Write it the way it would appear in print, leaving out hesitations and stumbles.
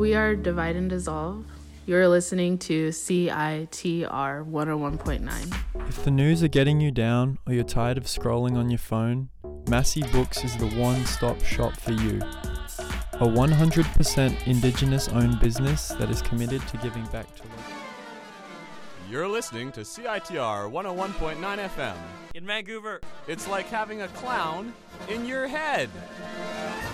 We are Divide and Dissolve. You're listening to CITR 101.9. If the news are getting you down or you're tired of scrolling on your phone, Massey Books is the one-stop shop for you. A 100% Indigenous-owned business that is committed to giving back to local. You're listening to CITR 101.9 FM. In Vancouver. It's like having a clown in your head.